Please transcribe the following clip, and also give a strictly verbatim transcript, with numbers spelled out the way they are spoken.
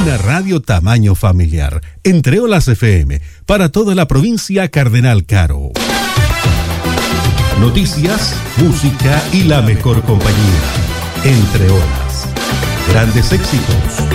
Una radio tamaño familiar. Entre Olas F M. Para toda la provincia Cardenal Caro. Noticias, música y la mejor compañía. Entre Olas. Grandes éxitos.